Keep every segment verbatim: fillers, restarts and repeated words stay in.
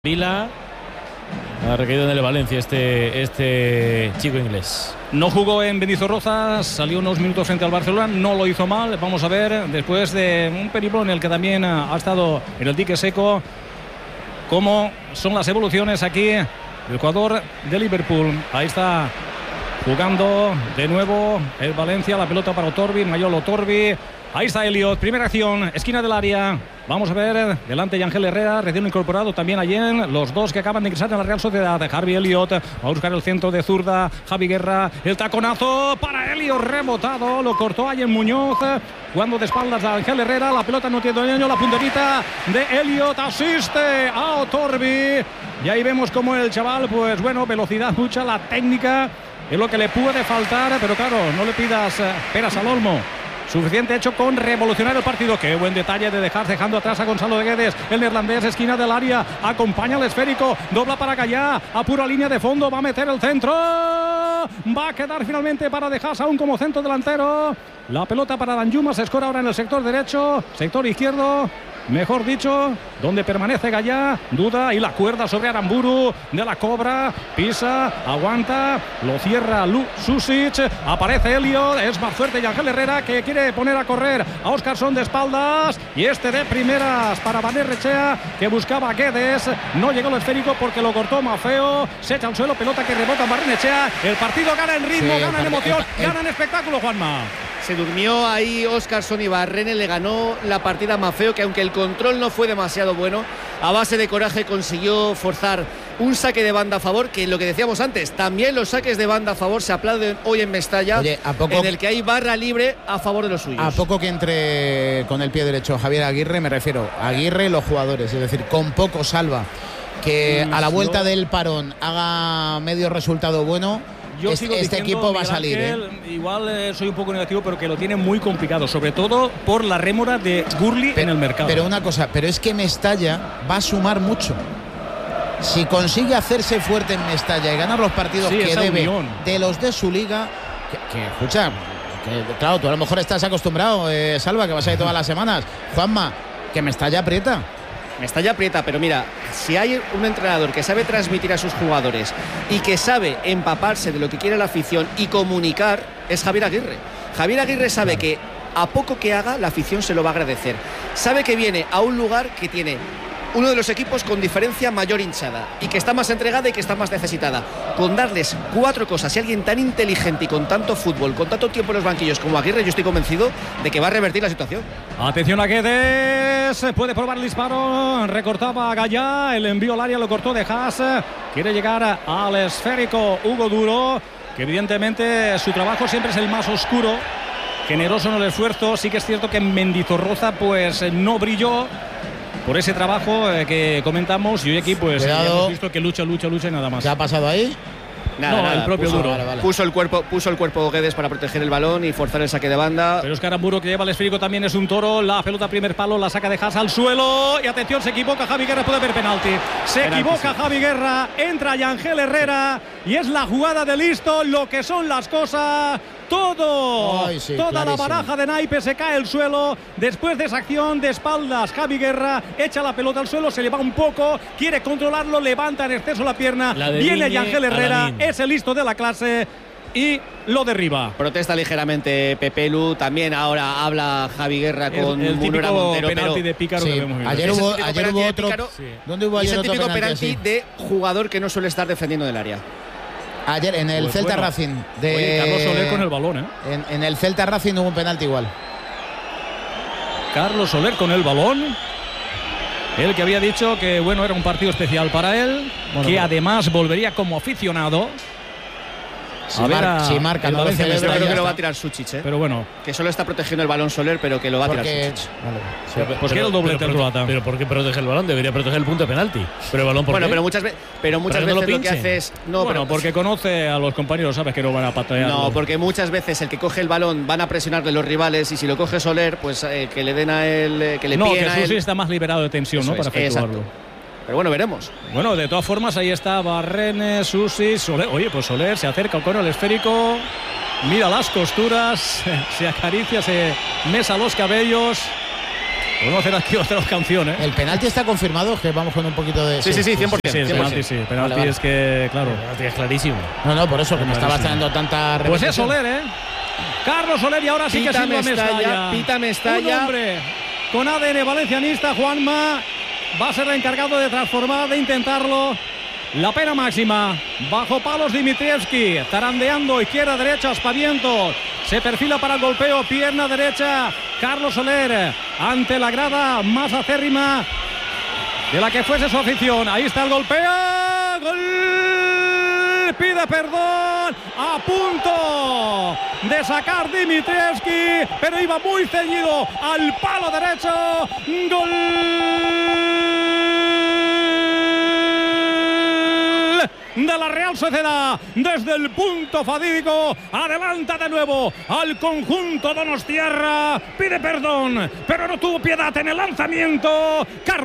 Vila ha recaído en el Valencia este, este chico inglés. No jugó en Mendizorroza, salió unos minutos frente al Barcelona, no lo hizo mal. Vamos a ver, después de un periplo en el que también ha estado en el dique seco, cómo son las evoluciones aquí del jugador de Liverpool. Ahí está jugando de nuevo el Valencia, la pelota para Otorbi, Mayol Otorbi. Ahí está Elliot, primera acción, esquina del área. Vamos a ver, delante de Ángel Herrera, recién incorporado también Allen, los dos que acaban de ingresar en la Real Sociedad. Harvey Elliott va a buscar el centro de zurda, Javi Guerra, el taconazo para Elliott, rebotado, lo cortó Allen Muñoz, jugando de espaldas a Ángel Herrera, la pelota no tiene daño, la punterita de Elliott asiste a Otorbi. Y ahí vemos como el chaval, pues bueno, velocidad mucha, la técnica es lo que le puede faltar, pero claro, no le pidas eh, peras al olmo. Suficiente hecho con revolucionar el partido. Qué buen detalle de dejar dejando atrás a Gonzalo de Guedes. El neerlandés, esquina del área. Acompaña al esférico. Dobla para Gallá. A pura línea de fondo. Va a meter el centro. Va a quedar finalmente para dejarse aún como centro delantero. La pelota para Danjuma. Se escora ahora en el sector derecho. Sector izquierdo. Mejor dicho, donde permanece Gallá, duda y la cuerda sobre Aramburu de la Cobra, pisa, aguanta, lo cierra Lu Susic, aparece Elliot, es más fuerte y Ángel Herrera que quiere poner a correr a Óscarson de espaldas y este de primeras para Van Rechea que buscaba a Guedes, no llegó el esférico porque lo cortó Mafeo, se echa al suelo, pelota que rebota en Barrenechea, el partido gana en ritmo, sí, gana en emoción, el, el, gana en espectáculo, Juanma. Se durmió ahí Óscarson y Barrene, le ganó la partida a Mafeo, que aunque el control no fue demasiado bueno, a base de coraje consiguió forzar un saque de banda a favor, que lo que decíamos antes, también los saques de banda a favor se aplauden hoy en Mestalla. Oye, ¿a poco, en el que hay barra libre a favor de los suyos? A poco que entre con el pie derecho Javier Aguirre, me refiero a Aguirre y los jugadores, es decir, con poco salva que a la vuelta del parón haga medio resultado bueno. Yo este, sigo este diciendo, equipo va a salir, Ángel, ¿eh? Igual eh, soy un poco negativo, pero que lo tiene muy complicado, sobre todo por la rémora de Gurley en el mercado. Pero una cosa, pero es que Mestalla va a sumar mucho. Si consigue hacerse fuerte en Mestalla y ganar los partidos sí, que debe unión. de los de su liga, que, que escucha, que, claro, tú a lo mejor estás acostumbrado, eh, Salva, que vas a ir todas las semanas. Juanma, que Mestalla aprieta. Mestalla aprieta, pero mira, si hay un entrenador que sabe transmitir a sus jugadores y que sabe empaparse de lo que quiere la afición y comunicar, es Javier Aguirre. Javier Aguirre sabe que a poco que haga, la afición se lo va a agradecer. Sabe que viene a un lugar que tiene uno de los equipos con diferencia mayor hinchada y que está más entregada y que está más necesitada. Con darles cuatro cosas y alguien tan inteligente y con tanto fútbol, con tanto tiempo en los banquillos como Aguirre, yo estoy convencido de que va a revertir la situación. Atención a Guedes, puede probar el disparo, recortaba a Gallá, el envío al área lo cortó de Haas, quiere llegar al esférico Hugo Duro, que evidentemente su trabajo siempre es el más oscuro, generoso en el esfuerzo. Sí que es cierto que en Mendizorroza pues no brilló por ese trabajo eh, que comentamos, y hoy aquí pues hemos visto que lucha, lucha, lucha y nada más. ¿Qué ha pasado ahí? Nada, no, nada, el propio puso, Duro. Vale, vale. Puso el cuerpo, puso el cuerpo Guedes para proteger el balón y forzar el saque de banda. Pero es que Aramburu, que lleva el esférico, también es un toro. La pelota primer palo, la saca de Haas al suelo. Y atención, se equivoca Javi Guerra, puede haber penalti. Se penalti, equivoca sí. Javi Guerra, entra Ángel Herrera y es la jugada de listo, lo que son las cosas. Todo, Ay, sí, toda clarísimo. La baraja de naipes se cae al suelo. Después de esa acción de espaldas, Javi Guerra echa la pelota al suelo, se le va un poco, quiere controlarlo, levanta en exceso la pierna. La viene Ángel Herrera, es el listo de la clase y lo derriba. Protesta ligeramente Pepe Lu. También ahora habla Javi Guerra con el, el Munera típico Montero, penalti pero de Pícaro sí, que vemos. Ayer hubo, ayer hubo otro. Sí. ¿Dónde hubo ayer es el otro típico penalti, penalti de jugador que no suele estar defendiendo del área? Ayer en el pues Celta bueno. Racing de Oye, Carlos Soler con el balón, ¿eh? En, en el Celta Racing hubo un penalti igual. Carlos Soler con el balón. Él que había dicho que bueno, era un partido especial para él, bueno, que bueno. además volvería como aficionado. Si, mar, a, si marca, no lo celebra. Yo creo que lo va a tirar Suchich, ¿eh? Pero bueno, que solo está protegiendo el balón Soler, pero que lo va a porque, tirar Suchich. Vale, sí, pero, pues quiere el doblete el croata. Pero ¿por qué protege el balón? Debería proteger el punto de penalti. Pero el balón, ¿por bueno, qué? pero muchas, ve pero muchas pero veces no lo, lo que hace es no, bueno, pero porque conoce a los compañeros, sabes que no van a patear. No, porque muchas veces el que coge el balón van a presionarle los rivales y si lo coge Soler, pues eh, que le den a él, eh, que le no, piden que a él. Susi está más liberado de tensión, Eso ¿no? Es, para efectuarlo. Exacto. Pero bueno, veremos. Bueno, de todas formas, ahí está Barrene, Susi, Soler. Oye, pues Soler se acerca con el esférico. Mira las costuras, se acaricia, se mesa los cabellos. Podemos hacer aquí otra canción, ¿eh? El penalti está confirmado, que vamos con un poquito de... Sí, sí, sí, cien por ciento. Sí, el penalti, sí. El penalti vale, vale. es que, claro. El penalti es clarísimo. No, no, por eso, que me estaba dando tanta repetición. Pues es Soler, ¿eh? Carlos Soler, y ahora sí Pita que silba Mestalla. Mestalla. Pita Mestalla. Un hombre con A D N valencianista, Juanma, va a ser el encargado de transformar, de intentarlo. La pena máxima, bajo palos Dimitrievski, zarandeando izquierda, derecha, aspavientos. Se perfila para el golpeo, pierna derecha, Carlos Soler, ante la grada más acérrima de la que fuese su afición. Ahí está el golpeo, gol, pide perdón, a punto de sacar Dimitrievski, pero iba muy ceñido al palo derecho, gol de la Real Sociedad desde el punto fadídico. Adelanta de nuevo al conjunto donostiarra, pide perdón, pero no tuvo piedad en el lanzamiento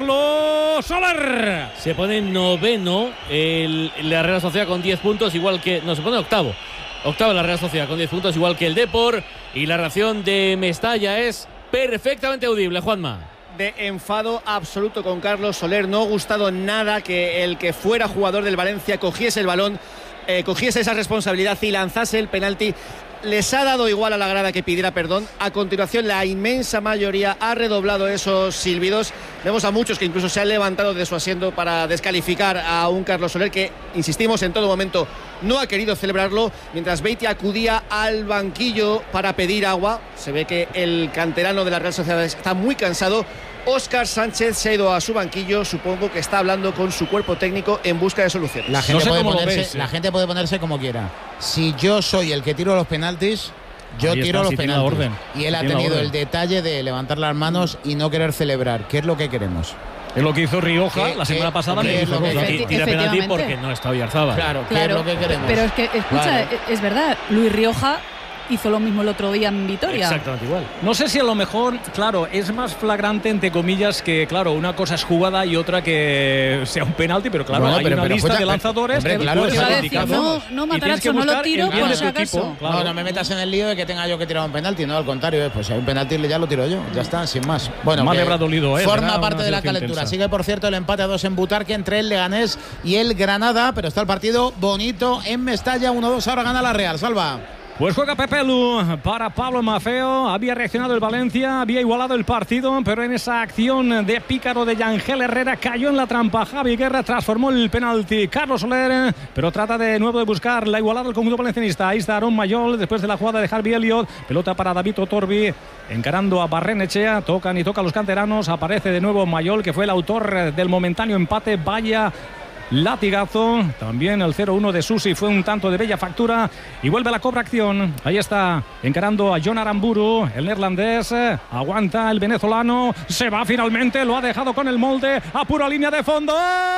Carlos Soler. Se pone noveno el, la Real Sociedad con diez puntos, igual que... No, se pone octavo. Octavo la Real Sociedad con diez puntos, igual que el Depor. Y la reacción de Mestalla es perfectamente audible, Juanma. De enfado absoluto con Carlos Soler. No ha gustado nada que el que fuera jugador del Valencia cogiese el balón, eh, cogiese esa responsabilidad y lanzase el penalti. Les ha dado igual a la grada que pidiera perdón. A continuación, la inmensa mayoría ha redoblado esos silbidos. Vemos a muchos que incluso se han levantado de su asiento para descalificar a un Carlos Soler que, insistimos, en todo momento no ha querido celebrarlo. Mientras Beatty acudía al banquillo para pedir agua, se ve que el canterano de la Real Sociedad está muy cansado. Óscar Sánchez se ha ido a su banquillo, supongo que está hablando con su cuerpo técnico en busca de soluciones. La gente, no sé puede, cómo ponerse, ves, la gente puede ponerse como quiera. Si yo soy el que tiro los penaltis, yo Ahí tiro está, los si penaltis. orden. Y él ha Tiene tenido orden. el detalle de levantar las manos y no querer celebrar. ¿Qué es lo que queremos? Es lo que hizo Rioja ¿Qué, la semana qué, pasada. qué Me es lo hizo que- Rosa. Y tira penalti porque no está Oyarzábal. Claro, ¿qué Claro, es lo que queremos? pero es que, escucha, Vale. es verdad, Luis Rioja hizo lo mismo el otro día en Vitoria. Exactamente igual. No sé si a lo mejor, claro, es más flagrante, entre comillas, que, claro, una cosa es jugada y otra que sea un penalti, pero claro, Bueno, hay pero- una pero lista escucha, de lanzadores hombre, que claro, puedes iba a ser decir, indicado. no, no, Y Matarazzo, tienes que no lo buscar tiro el bien por de si tu acaso. equipo, claro. No, no me metas en el lío de que tenga yo que tirar un penalti, no, al contrario, eh, pues si hay un penalti ya lo tiro yo, ya está, sin más. Bueno, Más que le habrá dolido, ¿eh? forma Será parte una de la situación calentura. tensa. Sigue, por cierto, el empate a dos en Butarque entre el Leganés y el Granada, pero está el partido bonito en Mestalla, uno dos, ahora gana la Real. Salva. Pues juega Pepe Lu para Pablo Maffeo. Había reaccionado el Valencia, había igualado el partido, pero en esa acción de pícaro de Yangel Herrera cayó en la trampa. Javi Guerra transformó el penalti. Carlos Soler, pero trata de nuevo de buscar la igualada del conjunto valencianista. Ahí está Aaron Mayol después de la jugada de Harvey Elliott. Pelota para David Otorbi, encarando a Barrenechea. Tocan y tocan los canteranos. Aparece de nuevo Mayol, que fue el autor del momentáneo empate. Vaya latigazo, también el cero uno de Susi fue un tanto de bella factura y vuelve la cobra acción. Ahí está encarando a John Aramburu, el neerlandés, aguanta el venezolano, se va finalmente, lo ha dejado con el molde a pura línea de fondo.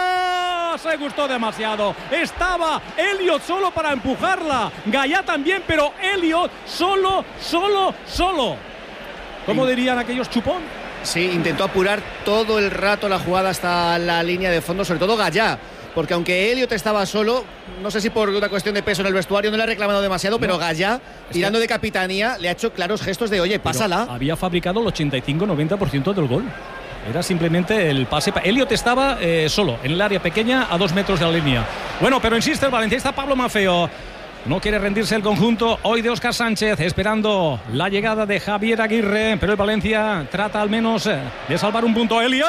¡Oh! Se gustó demasiado, estaba Elliot solo para empujarla, Gallá también, pero Elliot solo, solo, solo. ¿Cómo dirían aquellos, chupón? Sí, intentó apurar todo el rato la jugada hasta la línea de fondo, sobre todo Gallá, porque aunque Elliot estaba solo, no sé si por una cuestión de peso en el vestuario no le ha reclamado demasiado, no, pero Gallá, tirando de capitanía, le ha hecho claros gestos de, oye, pásala. Pero había fabricado el ochenta y cinco noventa por ciento del gol. Era simplemente el pase. Elliot estaba eh, solo, en el área pequeña, a dos metros de la línea. Bueno, pero insiste el valencianista Pablo Maffeo. No quiere rendirse el conjunto hoy de Óscar Sánchez, esperando la llegada de Javier Aguirre, pero el Valencia trata al menos de salvar un punto. Elliot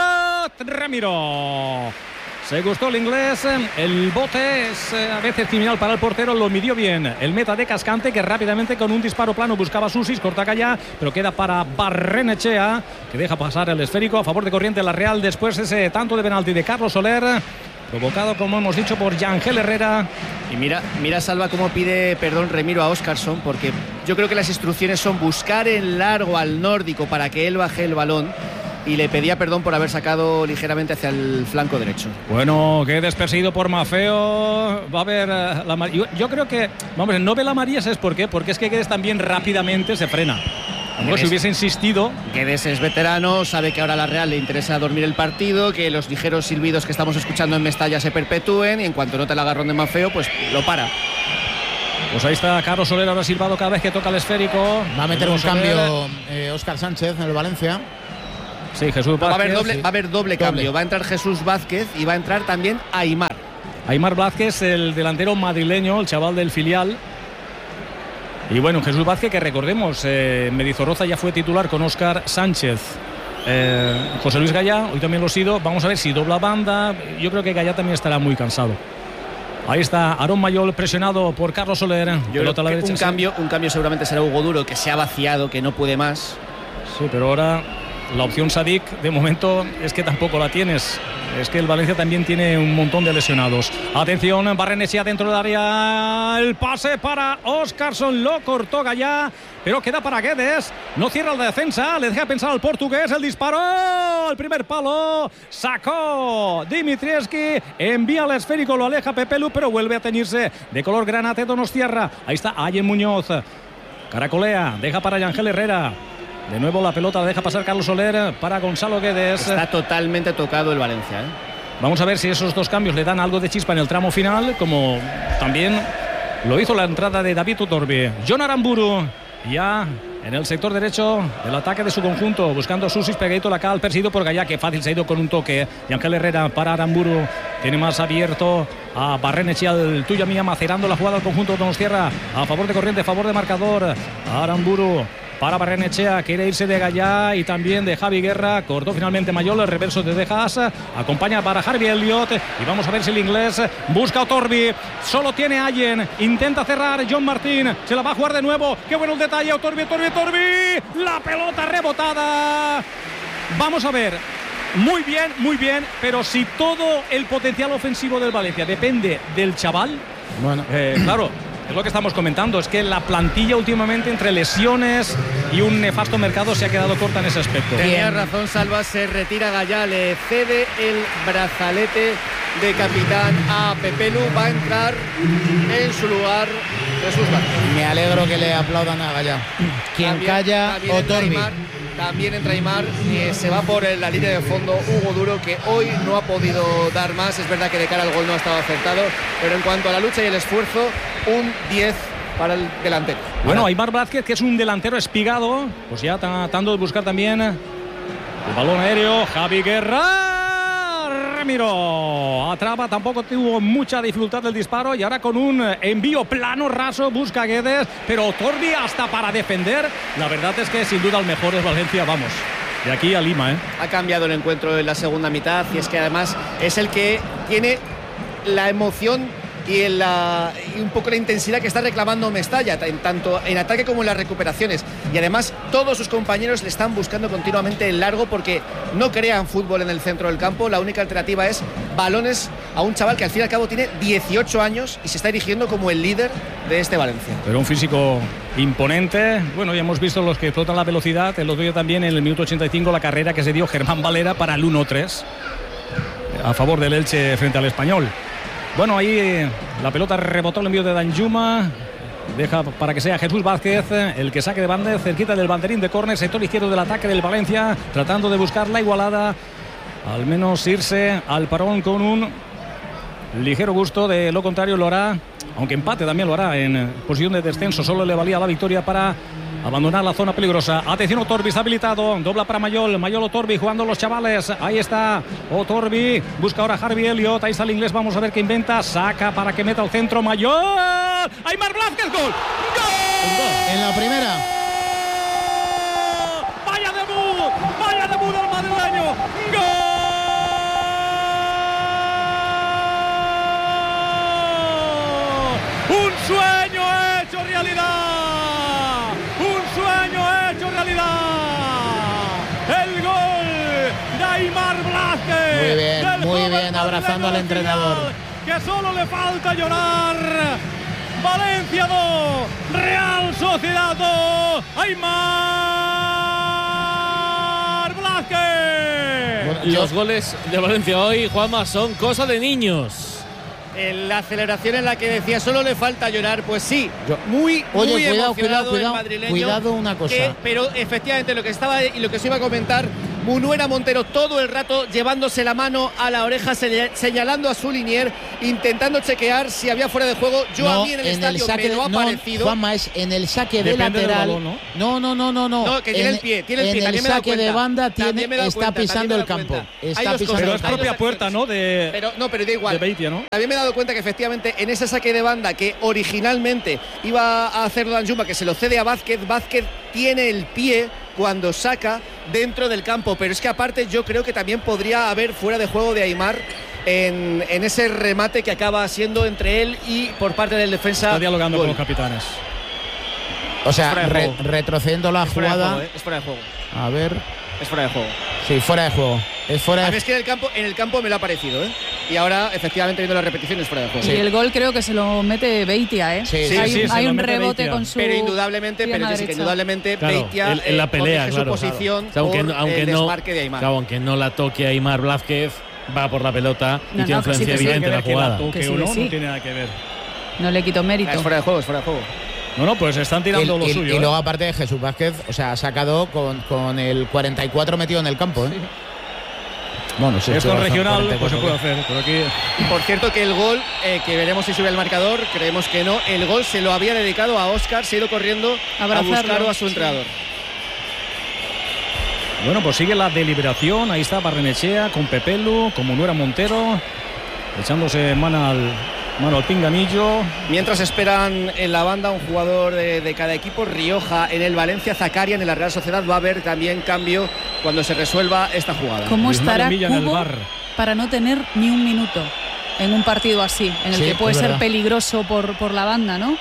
Ramiro. Se gustó el inglés, el bote es a veces criminal para el portero, lo midió bien el meta de Cascante, que rápidamente con un disparo plano buscaba a Susis, corta Calla, pero queda para Barrenechea, que deja pasar el esférico a favor de Corriente la Real, después ese tanto de penalti de Carlos Soler, provocado, como hemos dicho, por Yangel Herrera. Y mira, mira Salva cómo pide perdón Remiro a Óscarson, porque yo creo que las instrucciones son buscar en largo al nórdico para que él baje el balón, y le pedía perdón por haber sacado ligeramente hacia el flanco derecho. Bueno, que desperseguido por Maffeo. Va a haber uh, la María. Yo, yo creo que, vamos, no ve la María, ¿sabes por qué? Porque es que Guedes también rápidamente se frena. Como si hubiese insistido. Guedes es veterano, sabe que ahora a la Real le interesa dormir el partido, que los ligeros silbidos que estamos escuchando en Mestalla se perpetúen, y en cuanto nota el agarrón de Maffeo, pues lo para. Pues ahí está Carlos Soler, ahora silbado cada vez que toca el esférico. Va a meter un cambio eh, Óscar Sánchez en el Valencia. Sí, Jesús Vázquez. Va a haber doble, sí. va a haber doble cambio. Doble. Va a entrar Jesús Vázquez y va a entrar también Aimar. Aimar Vázquez, el delantero madrileño, el chaval del filial. Y bueno, Jesús Vázquez, que recordemos, eh, Mendizorroza ya fue titular con Óscar Sánchez. Eh, José Luis Gallá, hoy también lo ha sido. Vamos a ver si dobla banda. Yo creo que Gallá también estará muy cansado. Ahí está Aarón Mayol presionado por Carlos Soler. Yo creo que la derecha, un, cambio, un cambio seguramente será Hugo Duro, que se ha vaciado, que no puede más. Sí, pero ahora la opción Sadik de momento es que tampoco la tienes. Es que el Valencia también tiene un montón de lesionados. Atención, Barrenechea dentro del área. El pase para Óscarson, lo cortó Gallá, pero queda para Guedes. No cierra la defensa, le deja pensar al portugués. El disparo, el primer palo, sacó Dimitrievski, envía al esférico, lo aleja Pepelu, pero vuelve a teñirse de color granate Donostiarra. Ahí está Ayen Muñoz, caracolea, deja para Yangel Herrera. De nuevo la pelota la deja pasar Carlos Soler para Gonzalo Guedes. Está totalmente tocado el Valencia, ¿eh? Vamos a ver si esos dos cambios le dan algo de chispa en el tramo final, como también lo hizo la entrada de David Utorbi. Jon Aramburu ya en el sector derecho del ataque de su conjunto, buscando a Susis pegadito la cal, perseguido por Gallá, que fácil se ha ido con un toque. Y Ángel Herrera para Aramburu, tiene más abierto a Barrenechea, el tuya mía, macerando la jugada del conjunto de Donostiarra a favor de corriente, a favor de marcador. Aramburu para Barrenechea, quiere irse de Gallá y también de Javi Guerra. Cortó finalmente Mayol, el reverso de Dejas. Acompaña para Harvey Elliott. Y vamos a ver si el inglés busca a Otorbi. Solo tiene Allen. Intenta cerrar John Martín. Se la va a jugar de nuevo. Qué bueno el detalle. Otorbi, Otorbi, Otorbi. La pelota rebotada. Vamos a ver. Muy bien, muy bien. Pero si todo el potencial ofensivo del Valencia depende del chaval, bueno, eh, claro. Es lo que estamos comentando, es que la plantilla últimamente entre lesiones y un nefasto mercado se ha quedado corta en ese aspecto. Tenía razón Salva, se retira Gallá, le cede el brazalete de capitán a Pepelu, va a entrar en su lugar Jesús Vázquez. Me alegro que le aplaudan a Gallá. Quien también, calla, Otorbi. También entra Aimar, eh, se va por la línea de fondo Hugo Duro, que hoy no ha podido dar más. Es verdad que de cara al gol no ha estado acertado, pero en cuanto a la lucha y el esfuerzo, un diez para el delantero. Bueno, Aimar Vázquez, que es un delantero espigado, pues ya tratando de buscar también el balón aéreo. Javi Guerra, Ramiro atrapa, tampoco tuvo mucha dificultad del disparo, y ahora con un envío plano, raso, busca a Guedes, pero Otorbi hasta para defender. La verdad es que sin duda el mejor es Valencia, vamos, de aquí a Lima, ¿eh? Ha cambiado el encuentro en la segunda mitad, y es que además es el que tiene la emoción y, en la, y un poco la intensidad que está reclamando Mestalla, en, tanto en ataque como en las recuperaciones. Y además todos sus compañeros le están buscando continuamente el largo, porque no crean fútbol en el centro del campo. La única alternativa es balones a un chaval que al fin y al cabo tiene dieciocho años y se está erigiendo como el líder de este Valencia. Pero un físico imponente. Bueno, ya hemos visto los que explotan la velocidad. El otro día también en el minuto ochenta y cinco la carrera que se dio Germán Valera para el uno tres a favor del Elche frente al Español. Bueno, ahí la pelota rebotó, el envío de Danjuma. Deja para que sea Jesús Vázquez el que saque de banda, cerquita del banderín de córner, sector izquierdo del ataque del Valencia, tratando de buscar la igualada, al menos irse al parón con un ligero gusto. De lo contrario lo hará, aunque empate también lo hará en posición de descenso. Solo le valía la victoria para abandonar la zona peligrosa. Atención, Otorbi está habilitado, dobla para Mayol, Mayol Otorbi jugando los chavales. Ahí está Otorbi, busca ahora Harvey Elliott, ahí está el inglés, vamos a ver qué inventa, saca para que meta al centro Mayol. Aimar Vázquez, gol. ¡Gol! En la primera. Vaya debut, vaya debut del madrileño. ¡Gol! Un sueño hecho realidad. El gol de Aimar Vázquez. Muy bien, muy bien, abrazando al entrenador. Que solo le falta llorar. Valencia dos, Real Sociedad dos. Aimar Vázquez. Bueno, los goles de Valencia hoy, Juanma, son cosa de niños. En la aceleración en la que decía solo le falta llorar, pues sí, Yo, muy, oye, muy cuidado, emocionado cuidado, el madrileño. cuidado una cosa. Que, pero efectivamente lo que estaba y lo que se iba a comentar, Munuera Montero todo el rato llevándose la mano a la oreja, señalando a su linier, intentando chequear si había fuera de juego. Yo no, a mí en el en estadio el saque me lo ha no, parecido. Juanma, es en el saque de Depende lateral. del balón, ¿no? no, no, no, no, No, que tiene en, el pie, tiene el en pie. el También me he dado saque de cuenta. banda También tiene, me he dado está cuenta, pisando el también me he campo. dado cuenta. Hay Está dos pisando cosas. Pero el es campo. propia puerta, ¿no? De, Pero no, pero da igual. de Beitia, ¿no? También me he dado cuenta que efectivamente en ese saque de banda que originalmente iba a hacer Danjuma, que se lo cede a Vázquez, Vázquez tiene el pie cuando saca dentro del campo, pero es que aparte yo creo que también podría haber fuera de juego de Aimar en, en ese remate que acaba siendo entre él y por parte del defensa. Está dialogando gol. con los capitanes. O sea, fuera de re, juego. retrocediendo la Es fuera de jugada. juego, ¿eh? Es fuera de juego. A ver. Es fuera de juego. Sí, fuera de juego. Es fuera A mí de es que en el campo, en el campo me lo ha parecido, ¿eh? Y ahora, efectivamente, viendo la repetición, es fuera de juego. Y el gol creo que se lo mete Beitia, ¿eh? Sí, sí, hay sí, un, se hay lo un mete rebote Beitia. con su Pero indudablemente, pero pierna Jessica, derecha. indudablemente Claro, Beitia en, en la eh, pelea, corrige claro, su posición claro. O sea, aunque, por no, aunque, el no, desmarque de Aimar. claro, aunque no la toque Aimar Blázquez, va por la pelota y No, tiene no, que sí, influencia que sí. evidente en la Que la jugada. toque Que sí, o que no, sí. no tiene nada que ver. No le quito mérito. Es fuera de juego, es fuera de juego. No, no, pues están Y, tirando lo y- suyo. y ¿eh? luego aparte de Jesús Vázquez, o sea, ha sacado con, con el cuarenta y cuatro metido en el campo, ¿eh? Bueno, sí, Esto sí, en regional cuarenta y pues se cuatro. puede hacer, pero aquí Y por cierto que el gol, eh, que veremos si sube el marcador, creemos que no, el gol se lo había dedicado a Óscar, se ha ido corriendo a Abrazarlo, buscarlo a su sí. entrenador. bueno, pues sigue la deliberación. Ahí está Barrenechea con Pepelu, con Munuera Montero, echándose mano al, mano al pinganillo. Mientras esperan en la banda un jugador de, de cada equipo, Rioja en el Valencia, Zakarian en la Real Sociedad. Va a haber también cambio cuando se resuelva esta jugada. ¿Cómo Luis Mario estará Milla en el Cubo bar. para no tener ni un minuto en un partido así, en el Sí, que puede es ser verdad. peligroso por, por la banda, ¿no?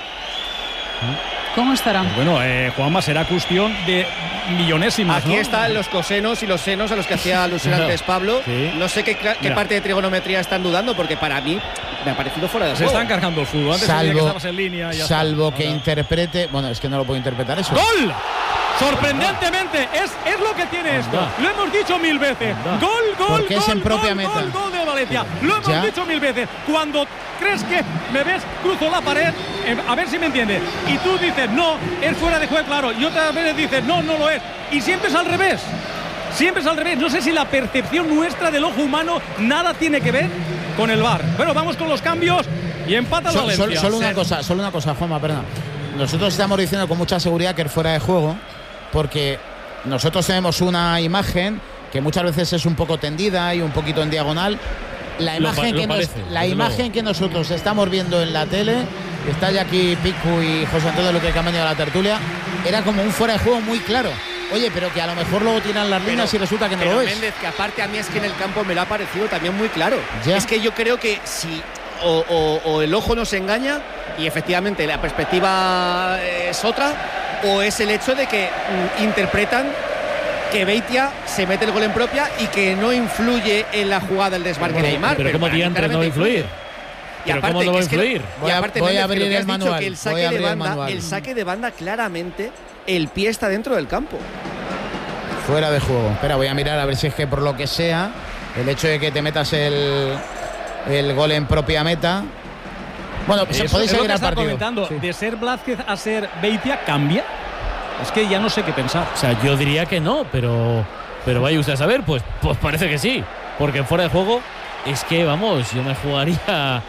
¿Cómo estará? Bueno, eh, Juanma, será cuestión de millonésimas, Aquí ¿no? están los cosenos y los senos a los que hacía alusión antes Pablo. Sí. No sé qué, cla- qué Mira. parte de trigonometría están dudando, porque para mí me ha parecido fuera de Se juego. están cargando el fútbol. Antes sabía que Salvo, estabas en línea. y ya salvo está. que Ahora- interprete. Bueno, es que no lo puedo interpretar eso. ¡Gol! Sorprendentemente, es, es lo que tiene esto. Anda. Lo hemos dicho mil veces. Anda. Gol, gol, Porque es gol, en propia gol, meta. gol, gol de Valencia. Lo hemos Ya. dicho mil veces. Cuando crees que me ves, cruzo la pared, eh, a ver si me entiendes. Y tú dices, no, es fuera de juego, claro. Y otras veces dices, no, no lo es. Y siempre es al revés. Siempre es al revés. No sé si la percepción nuestra del ojo humano nada tiene que ver con el V A R. Bueno, vamos con los cambios y empata el Sol- Valencia. sol- solo una cosa, solo una cosa, Juanma, perdona. Nosotros estamos diciendo con mucha seguridad que es fuera de juego, porque nosotros tenemos una imagen que muchas veces es un poco tendida y un poquito en diagonal. La Lo pa- imagen, lo que, nos- parece, la desde imagen luego. que nosotros estamos viendo en la tele, que está ya aquí Picu y José Antonio Luque, que han venido a la tertulia, era como un fuera de juego muy claro. Oye, pero que a lo mejor luego tiran las líneas y resulta que no pero lo es. Méndez, que aparte a mí es que en el campo me lo ha parecido también muy claro. Ya. Es que yo creo que si o, o- o el ojo nos engaña y efectivamente la perspectiva es otra, o es el hecho de que mm, interpretan que Beitia se mete el gol en propia y que no influye en la jugada el desmarque de Aimar. Pero ¿cómo para mí diantres no va a claramente influir? Y ¿Pero aparte, cómo no va a que es que- influir? y Voy a- aparte, voy a Méndez, abrir creo que el has dicho manual, que el voy a saque de abrir el banda, manual. el saque de banda claramente el pie está dentro del campo. Fuera de juego. Espera, voy a mirar a ver si es que por lo que sea, el hecho de que te metas el, el gol en propia meta. Bueno, Eso podéis es lo seguir que al está partido. comentando. Sí. De ser Blázquez a ser Beitia, ¿cambia? Es que ya no sé qué pensar. O sea, yo diría que no, pero, pero vaya usted a saber, pues, pues parece que sí. Porque en fuera de juego es que, vamos, yo me jugaría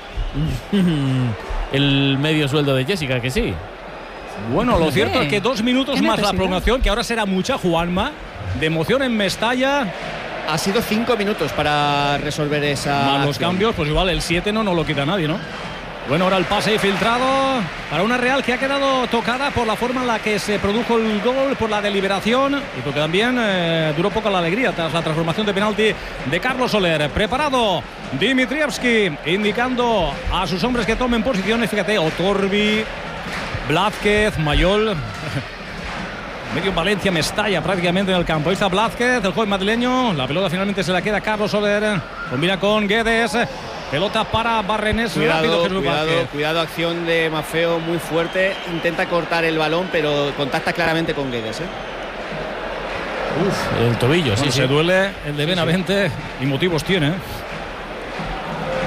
el medio sueldo de Jessica, que sí. Bueno, lo ¿Qué? cierto es que dos minutos ¿Qué más la necesidad? prolongación, que ahora será mucha, Juanma, de emoción en Mestalla, Ha sido cinco minutos para resolver esa. más los acción. cambios, pues igual el siete no, no lo quita nadie, ¿no? Bueno, ahora el pase filtrado para una Real que ha quedado tocada por la forma en la que se produjo el gol, por la deliberación y porque también eh, duró poco la alegría tras la transformación de penalti de Carlos Soler. Preparado Dimitrievski, indicando a sus hombres que tomen posiciones. Fíjate, Otorbi, Blázquez, Mayol. Medio Valencia, Mestalla prácticamente en el campo. Ahí está Blázquez, el joven madrileño. La pelota finalmente se la queda Carlos Soler. Combina con Guedes. Pelota para Barrenés. Rápido, Cuidado, Jesús cuidado, Vázquez. cuidado, acción de Mafeo muy fuerte. Intenta cortar el balón, pero contacta claramente con Guedes. ¿eh? Uf, el tobillo, Bueno, sí, se sí. duele el de Benavente y motivos tiene. ¿eh?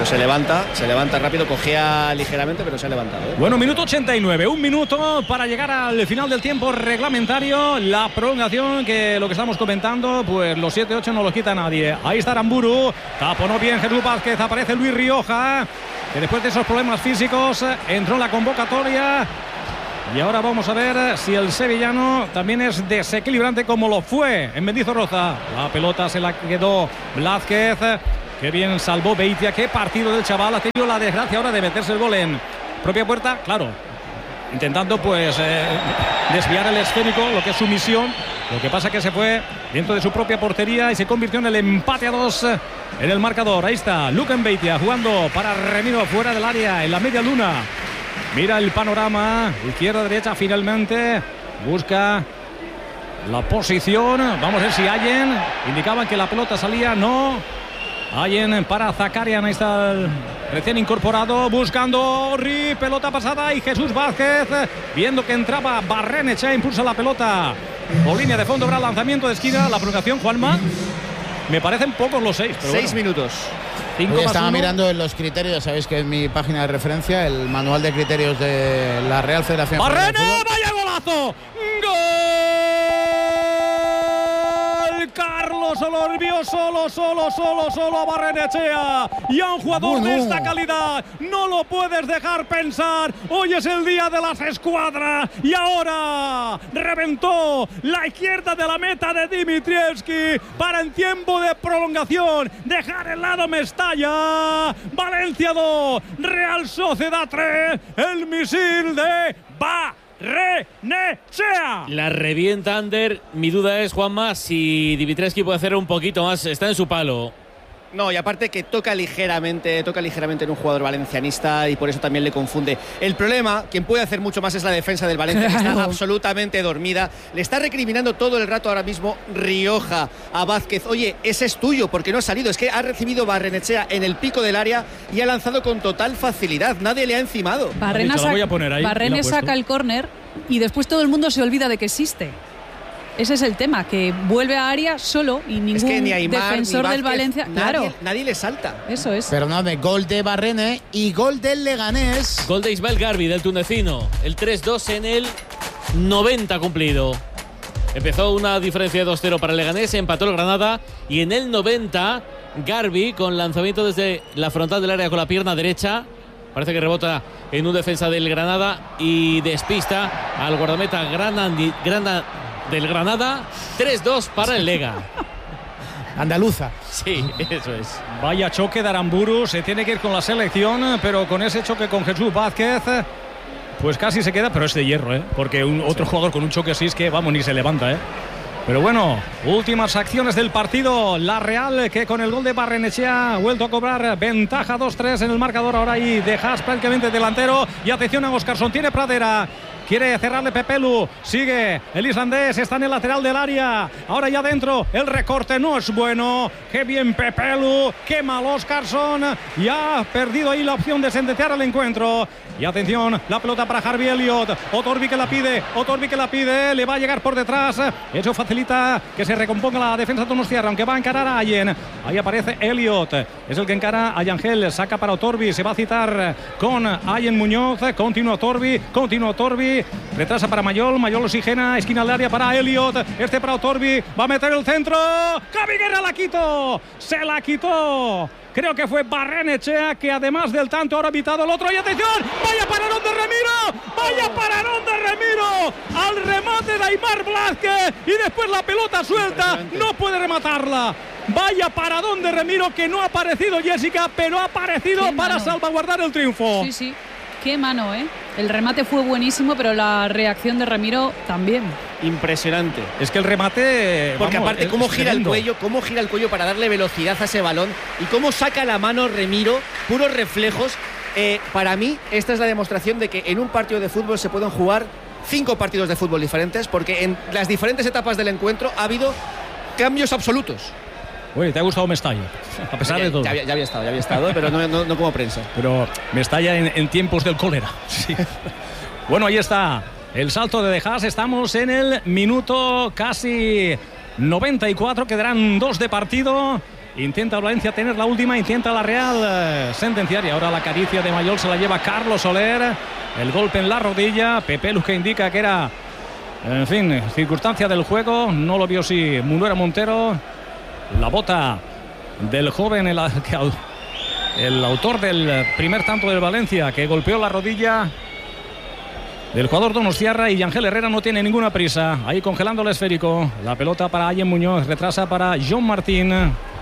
Pero se levanta, se levanta rápido, cojea ligeramente, pero se ha levantado, ¿eh? Bueno, minuto ochenta y nueve, un minuto para llegar al final del tiempo reglamentario. La prolongación, que lo que estamos comentando, pues los siete ocho no los quita nadie. Ahí está Aramburu, taponó bien Jesús Vázquez, aparece Luis Rioja, que después de esos problemas físicos entró en la convocatoria. Y ahora vamos a ver si el sevillano también es desequilibrante como lo fue en Mendizorroza. La pelota se la quedó Blázquez. Qué bien salvó Beitia. Qué partido del chaval. Ha tenido la desgracia ahora de meterse el gol en propia puerta. Claro, intentando pues eh, desviar el esférico, lo que es su misión. Lo que pasa que se fue dentro de su propia portería y se convirtió en el empate a dos en el marcador. Ahí está Luquen Beitia jugando para Remiro fuera del área en la media luna. Mira el panorama, izquierda-derecha finalmente, busca la posición, vamos a ver si Allen, indicaban que la pelota salía, no, Allen para Zakarian, ahí está el recién incorporado, buscando Orri, pelota pasada y Jesús Vázquez, viendo que entraba Barrenechea, impulsa la pelota, por línea de fondo habrá lanzamiento de esquina, la prolongación, Juanma, me parecen pocos los seis. Pero seis bueno. minutos. Hoy estaba mirando en los criterios, sabéis que es mi página de referencia, el manual de criterios de la Real Federación. ¡Barrene! ¡Vaya golazo! ¡Gol! Carlos Olorvio solo, solo, solo, solo a Barrenechea. Y a un jugador bueno. de esta calidad no lo puedes dejar pensar. Hoy es el día de las escuadras. Y ahora reventó la izquierda de la meta de Dimitrievski para en tiempo de prolongación dejar el lado Mestalla. Valencia dos, Real Sociedad tres. El misil de Ba. Renechea. La revienta Ander. Mi duda es, Juanma, si Dimitrievski puede hacer un poquito más. Está en su palo. No, y aparte que toca ligeramente, toca ligeramente en un jugador valencianista y por eso también le confunde. El problema, quien puede hacer mucho más es la defensa del Valencia, que está absolutamente dormida. Le está recriminando todo el rato ahora mismo Rioja a Vázquez. Oye, ese es tuyo, porque no ha salido. Es que ha recibido Barrenechea en el pico del área y ha lanzado con total facilidad. Nadie le ha encimado. Barrena, saca, Barrene saca el córner y después todo el mundo se olvida de que existe. Ese es el tema, que vuelve a área solo y ningún es que ni Aymar, defensor ni Vázquez, del Valencia. Nadie, claro, nadie le salta. Eso es. Perdóname, gol de Barrene y gol del Leganés. Gol de Ismael Garbi, del tunecino. El tres dos en el noventa cumplido. Empezó una diferencia de dos cero para el Leganés, empató el Granada y en el noventa Garbi con lanzamiento desde la frontal del área con la pierna derecha. Parece que rebota en un defensa del Granada y despista al guardameta Granadi, Granada del Granada. Tres dos para el Lega. Andaluza. Sí, eso es. Vaya choque de Aramburu, se tiene que ir con la selección, pero con ese choque con Jesús Vázquez, pues casi se queda, pero es de hierro, ¿eh? Porque un, otro jugador con un choque así es que, vamos, ni se levanta, ¿eh? Pero bueno, últimas acciones del partido. La Real, que con el gol de Barrenechea ha vuelto a cobrar ventaja dos tres en el marcador. Ahora ahí de Haas prácticamente delantero. Y atención a Oscarson, tiene Pradera. Quiere cerrarle Pepelu, sigue el islandés, está en el lateral del área, ahora ya dentro, el recorte no es bueno, qué bien Pepelu, qué mal Oscarson, y ha perdido ahí la opción de sentenciar el encuentro. Y atención, la pelota para Harvey Elliott, Otorbi que la pide, Otorbi que la pide, le va a llegar por detrás, eso facilita que se recomponga la defensa donostiarra, aunque va a encarar a Allen, ahí aparece Elliott, es el que encara a Yangel, saca para Otorbi, se va a citar con Allen Muñoz, continúa Otorbi, continúa Otorbi, retrasa para Mayol, Mayol oxigena, esquina del área para Elliott, este para Otorbi, va a meter el centro, Javi Guerra la quitó, se la quitó. Creo que fue Barrenechea, que además del tanto ahora ha evitado el otro. ¡Y atención! ¡Vaya pararón de Remiro! ¡Vaya pararón de Remiro! Al remate de Aymar Blázquez. Y después la pelota suelta. No puede rematarla. Vaya paradón de Remiro, que no ha aparecido Jessica, pero ha aparecido para salvaguardar el triunfo. Sí, sí. Qué mano, ¿eh? El remate fue buenísimo, pero la reacción de Remiro también. Impresionante. Es que el remate... Porque vamos, aparte, cómo gira tremendo. el cuello, cómo gira el cuello para darle velocidad a ese balón y cómo saca la mano Remiro, puros reflejos. Eh, para mí, esta es la demostración de que en un partido de fútbol se pueden jugar cinco partidos de fútbol diferentes, porque en las diferentes etapas del encuentro ha habido cambios absolutos. Oye, ¿te ha gustado Mestalla? A pesar ya, de todo. Ya, ya había estado, ya había estado, pero no, no, no como prensa. Pero Mestalla en, en tiempos del cólera. Sí. Bueno, ahí está el salto de De Haas. Estamos en el minuto casi noventa y cuatro. Quedarán dos de partido. Intenta Valencia tener la última, intenta la Real eh, sentenciar, y ahora la caricia de Mayol se la lleva Carlos Soler. El golpe en la rodilla, Pepe Luz, que indica que era, en fin, circunstancia del juego. No lo vio sí Munuera Montero. La bota del joven, el, el autor del primer tanto del Valencia, que golpeó la rodilla del jugador donostiarra, y Ángel Herrera no tiene ninguna prisa. Ahí congelando el esférico. La pelota para Allen Muñoz, retrasa para John Martín.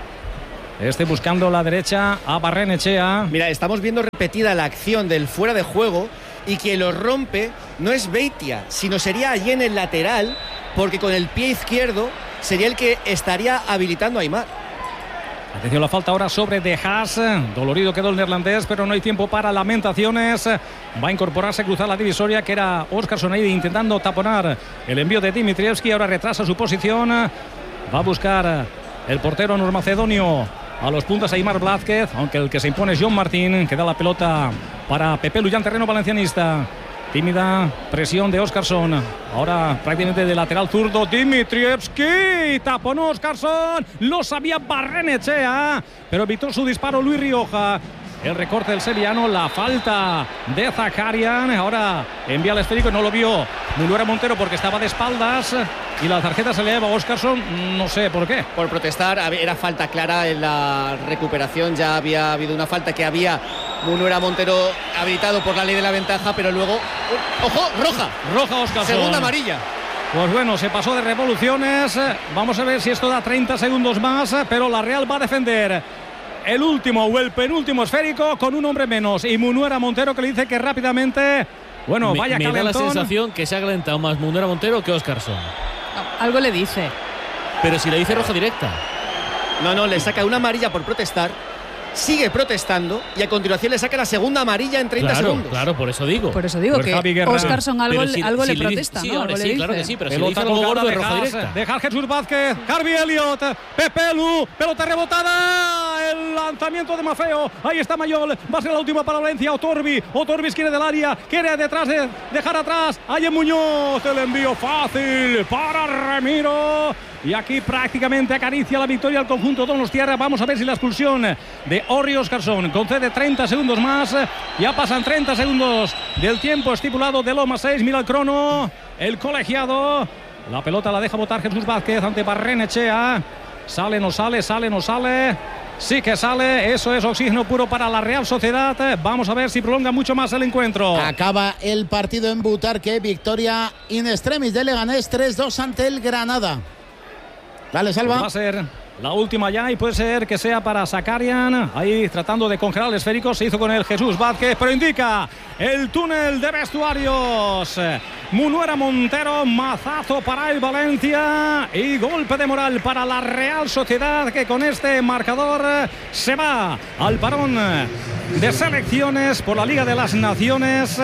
Este buscando la derecha a Barrenechea. Mira, estamos viendo repetida la acción del fuera de juego, y quien lo rompe no es Beitia, sino sería Allen el lateral, porque con el pie izquierdo sería el que estaría habilitando a Aimar. Atención, la falta ahora sobre De Haas. Dolorido quedó el neerlandés, pero no hay tiempo para lamentaciones. Va a incorporarse, cruzar la divisoria, que era Óscarsson ahí intentando taponar el envío de Dimitrievski. Ahora retrasa su posición. Va a buscar el portero normacedonio a los puntas a Aimar Blázquez, aunque el que se impone es John Martín, que da la pelota para Pepe Luyan, terreno valencianista. Tímida presión de Óscarsson. Ahora prácticamente de lateral zurdo Dimitrievski. Tapón Óscarsson. Lo sabía Barrenechea, pero evitó su disparo Luis Rioja. El recorte del sevillano, la falta de Zakarian. Ahora envía el esférico, no lo vio Munuera Montero porque estaba de espaldas. Y la tarjeta se le lleva a Óscarsson, no sé por qué. Por protestar, era falta clara en la recuperación. Ya había habido una falta que había Munuera Montero habilitado por la ley de la ventaja, pero luego, ¡ojo! ¡Roja! Roja Óscarsson. Segunda amarilla. Pues bueno, se pasó de revoluciones. Vamos a ver si esto da treinta segundos más, pero la Real va a defender el último o el penúltimo esférico con un hombre menos. Y Munuera Montero, que le dice que rápidamente, bueno, me, vaya me calentón. Me da la sensación que se ha calentado más Munuera Montero que Óscarsson. No, algo le dice. Pero si le dice roja directa. No, no, le saca una amarilla por protestar. Sigue protestando y a continuación le saca la segunda amarilla en treinta claro, segundos. Claro, por eso digo. Por eso digo pues que Óscarsson algo, si, algo si le le protesta, sí, ¿no? Algo sí, le claro que sí, pero pelota si le dice algo gordo de roja directa. Deja Jesús Vázquez, Harvey Elliott, Pepe Lu, pelota rebotada, el lanzamiento de Mafeo. Ahí está Mayol, va a ser la última para Valencia. Otorbi, Otorbi quiere del área, quiere detrás de dejar atrás. Allen Muñoz, el envío fácil para Ramiro. Y aquí prácticamente acaricia la victoria al conjunto donostiarra. Vamos a ver si la expulsión de Orri Óscarsson concede treinta segundos más. Ya pasan treinta segundos del tiempo estipulado de Loma seis. Mira el crono. El colegiado. La pelota la deja botar Jesús Vázquez ante Barrenechea. Sale, no sale, sale, no sale. Sí que sale, eso es oxígeno puro para la Real Sociedad. Vamos a ver si prolonga mucho más el encuentro. Acaba el partido en Butarque. Victoria in extremis de Leganés tres dos ante el Granada. Dale, Salva. Va a ser la última ya y puede ser que sea para Zakarian. Ahí tratando de congelar el esférico. Se hizo con el Jesús Vázquez, pero indica el túnel de vestuarios. Munuera Montero, mazazo para el Valencia y golpe de moral para la Real Sociedad, que con este marcador se va al parón de selecciones por la Liga de las Naciones.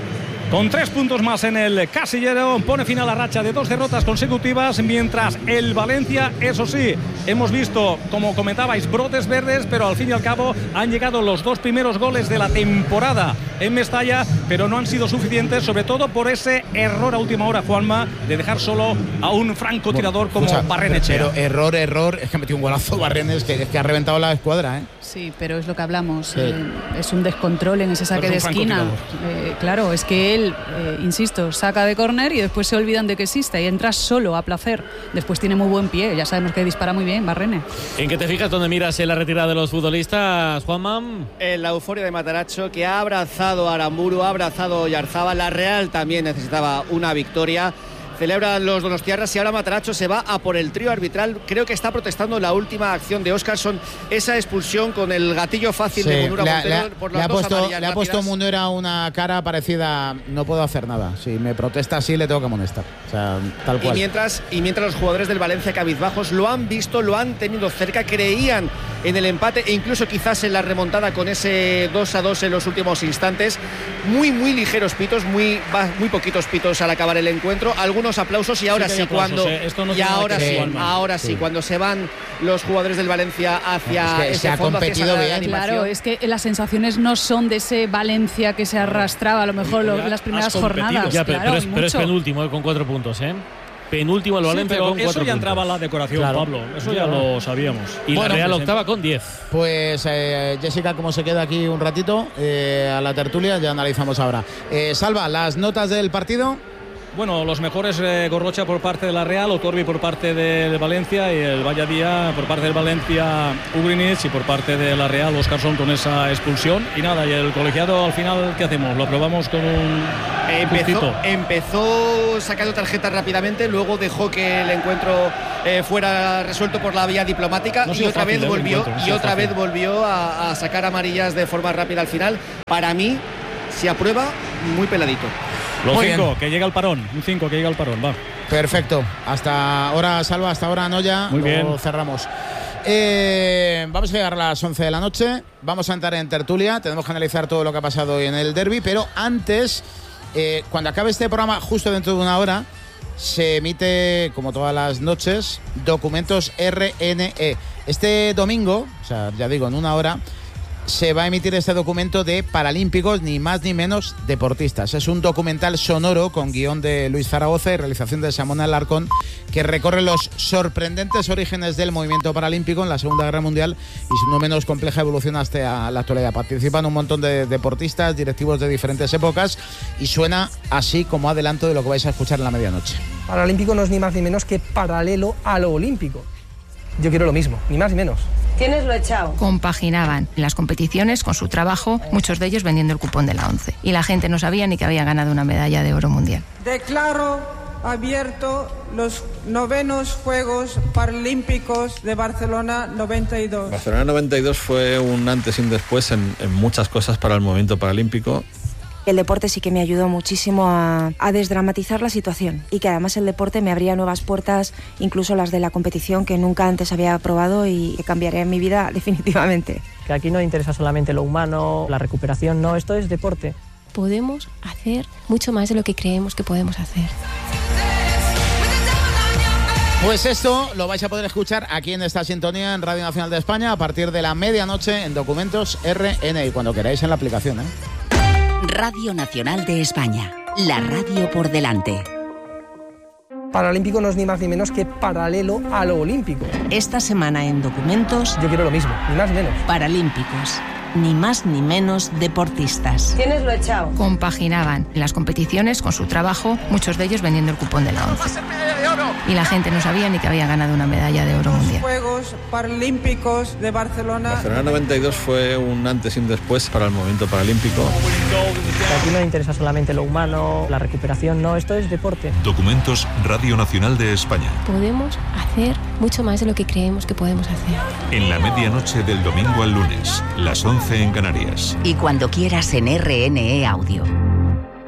Con tres puntos más en el casillero, pone fin a la racha de dos derrotas consecutivas, mientras el Valencia, eso sí, hemos visto, como comentabais, brotes verdes, pero al fin y al cabo han llegado los dos primeros goles de la temporada en Mestalla, pero no han sido suficientes, sobre todo por ese error a última hora, Juanma, de dejar solo a un francotirador bueno, como Barrenechea. Pero error, error, es que ha metido un golazo Barrenes, que, es que ha reventado la escuadra, ¿eh? Sí, pero es lo que hablamos, sí. eh, es un descontrol en ese saque de esquina. Eh, claro, es que él, eh, insisto, saca de córner y después se olvidan de que existe y entra solo a placer. Después tiene muy buen pie, ya sabemos que dispara muy bien, Barrene. ¿En qué te fijas donde miras en la retirada de los futbolistas, Juanma? En la euforia de Matarazzo, que ha abrazado a Aramburu, ha abrazado a Oyarzabal. La Real también necesitaba una victoria. Celebran los donostiarras y ahora Matarazzo se va a por el trío arbitral. Creo que está protestando la última acción de Óscarsson, esa expulsión con el gatillo fácil sí, de Munuera Montero por las le ha dos puesto, amarillas le ha puesto Munuera una cara parecida, no puedo hacer nada. Si me protesta así, le tengo que amonestar. O sea, tal cual. Y mientras, y mientras los jugadores del Valencia cabizbajos lo han visto, lo han tenido cerca, creían en el empate e incluso quizás en la remontada con ese dos a dos en los últimos instantes. Muy, muy ligeros pitos, muy, muy poquitos pitos al acabar el encuentro. Algunos aplausos y ahora sí, sí aplausos, cuando eh. no y ahora sí, ahora sí, sí, cuando se van los jugadores del Valencia hacia es que ese se ha fondo, competido bien. Claro, es que las sensaciones no son de ese Valencia que se arrastraba a lo mejor lo, las primeras jornadas. Ya, pero, claro, pero, es, pero es penúltimo eh, con cuatro puntos, ¿eh? penúltimo el Valencia sí, pero con eso cuatro ya puntos. entraba en la decoración, claro. Pablo. Eso ya, ya lo sabíamos. Y bueno, la Real pues, octava con diez. Pues eh, Jessica, como se queda aquí un ratito eh, a la tertulia, ya analizamos ahora. Eh, Salva, las notas del partido. Bueno, los mejores eh, Gorrocha por parte de la Real, Otorbi por parte del Valencia y el Valladía por parte del Valencia, Ugrinic, y por parte de la Real, Oscarson con esa expulsión. Y nada, y el colegiado al final, ¿qué hacemos? Lo aprobamos con un empezó, empezó sacando tarjetas rápidamente, luego dejó que el encuentro eh, fuera resuelto por la vía diplomática, no y otra vez volvió y otra vez volvió a, a sacar amarillas de forma rápida al final. Para mí, si aprueba, muy peladito. Los cinco, que llega el parón. Un cinco, que llega el parón, va. Perfecto. Hasta ahora, Salva, hasta ahora Noya. Muy bien. Lo cerramos. Eh, vamos a llegar a las once de la noche. Vamos a entrar en tertulia. Tenemos que analizar todo lo que ha pasado hoy en el derbi. Pero antes, eh, cuando acabe este programa, justo dentro de una hora, se emite, como todas las noches, Documentos R N E. Este domingo, o sea, ya digo, en una hora, se va a emitir este documento de Paralímpicos, ni más ni menos deportistas. Es un documental sonoro con guión de Luis Zaragoza y realización de Simón Alarcón, que recorre los sorprendentes orígenes del movimiento paralímpico en la Segunda Guerra Mundial y su no menos compleja evolución hasta la actualidad. Participan un montón de deportistas, directivos de diferentes épocas, y suena así como adelanto de lo que vais a escuchar en la medianoche. Paralímpico no es ni más ni menos que paralelo a lo olímpico. Yo quiero lo mismo, ni más ni menos. ¿Tienes lo echado? Compaginaban las competiciones con su trabajo, muchos de ellos vendiendo el cupón de la ONCE. Y la gente no sabía ni que había ganado una medalla de oro mundial. Declaro abierto los novenos Juegos Paralímpicos de Barcelona noventa y dos. Barcelona noventa y dos fue un antes y un después en, en muchas cosas para el movimiento paralímpico. El deporte sí que me ayudó muchísimo a, a desdramatizar la situación, y que además el deporte me abría nuevas puertas, incluso las de la competición, que nunca antes había probado y que cambiaría mi vida definitivamente. Que aquí no interesa solamente lo humano, la recuperación, no, esto es deporte. Podemos hacer mucho más de lo que creemos que podemos hacer. Pues esto lo vais a poder escuchar aquí en esta sintonía en Radio Nacional de España a partir de la medianoche en Documentos R N E, y cuando queráis en la aplicación, ¿eh? Radio Nacional de España, la radio por delante. Paralímpico no es ni más ni menos que paralelo a lo olímpico. Esta semana en Documentos... Yo quiero lo mismo, ni más ni menos. Paralímpicos, ni más ni menos deportistas. ¿Tienes lo echado? Compaginaban las competiciones con su trabajo, muchos de ellos vendiendo el cupón de la ONCE. Y la gente no sabía ni que había ganado una medalla de oro mundial. Juegos Paralímpicos de Barcelona. Barcelona noventa y dos fue un antes y un después para el movimiento paralímpico. Aquí no interesa solamente lo humano, la recuperación, no, esto es deporte. Documentos Radio Nacional de España. Podemos hacer mucho más de lo que creemos que podemos hacer. En la medianoche del domingo al lunes, las once en Canarias. Y cuando quieras en R N E Audio.